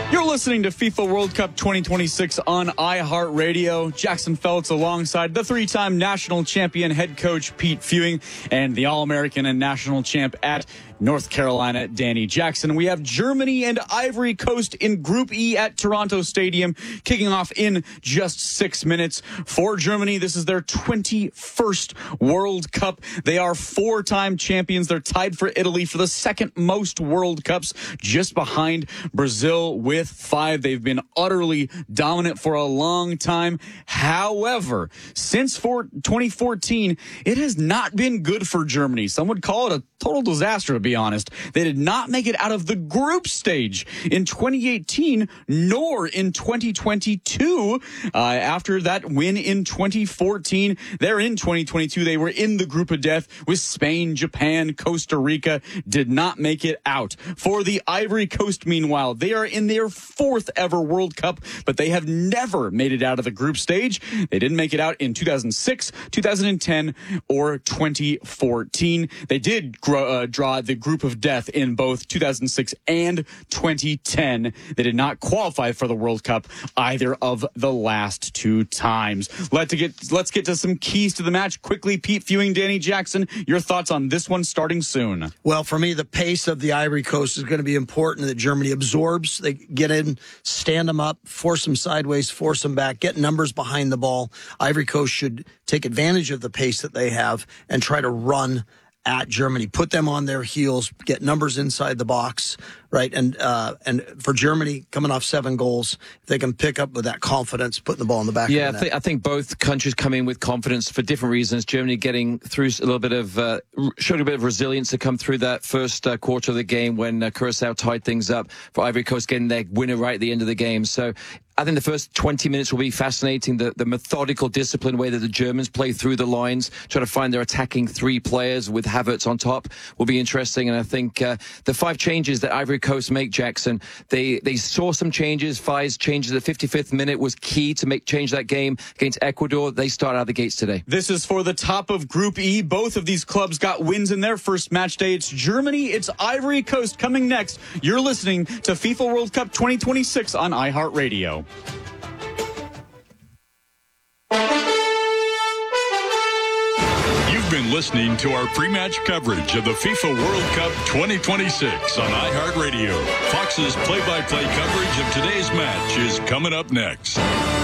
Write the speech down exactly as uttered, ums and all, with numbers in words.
You're listening to FIFA World Cup twenty twenty-six on iHeartRadio. Jackson Feltz alongside the three-time national champion head coach Pete Fewing and the All-American and national champ at North Carolina, Danny Jackson. We have Germany and Ivory Coast in Group E at Toronto Stadium, kicking off in just six minutes. For Germany, this is their twenty-first World Cup. They are four-time champions. They're tied for Italy for the second most World Cups, just behind Brazil with five. They've been utterly dominant for a long time. However, since for twenty fourteen, it has not been good for Germany. Some would call it a total disaster, to be honest. They did not make it out of the group stage in twenty eighteen, nor in twenty twenty-two. Uh, after that win in twenty fourteen, they're in twenty twenty-two. They were in the group of death with Spain, Japan, Costa Rica. Did not make it out. For the Ivory Coast, meanwhile, they are in their fourth ever World Cup, but they have never made it out of the group stage. They didn't make it out in two thousand six, two thousand ten, or twenty fourteen. They did grow, uh, draw the group of death in both two thousand six and twenty ten. They did not qualify for the World Cup either of the last two times. Let's get, let's get to some keys to the match quickly. Pete Fewing, Danny Jackson, your thoughts on this one starting soon? Well, for me, the pace of the Ivory Coast is going to be important that Germany absorbs. They get in, stand them up, force them sideways, force them back, get numbers behind the ball. Ivory Coast should take advantage of the pace that they have and try to run at Germany, put them on their heels, get numbers inside the box, right? And uh, and for Germany, coming off seven goals, if they can pick up with that confidence, putting the ball in the back yeah, of the net. Yeah, I, th- I think both countries come in with confidence for different reasons. Germany getting through a little bit of, uh, showing a bit of resilience to come through that first uh, quarter of the game when uh, Curacao tied things up. For Ivory Coast getting their winner right at the end of the game. So I think the first twenty minutes will be fascinating. The, the methodical, disciplined way that the Germans play through the lines, try to find their attacking three players with Havertz on top will be interesting. And I think uh, the five changes that Ivory Coast make, Jackson, they, they saw some changes. Five changes at the fifty-fifth minute was key to make change that game against Ecuador. They start out of the gates today. This is for the top of Group E. Both of these clubs got wins in their first match day. It's Germany, it's Ivory Coast coming next. You're listening to FIFA World Cup twenty twenty-six on iHeartRadio. You've been listening to our pre-match coverage of the FIFA World Cup twenty twenty-six on iHeartRadio. Fox's play-by-play coverage of today's match is coming up next.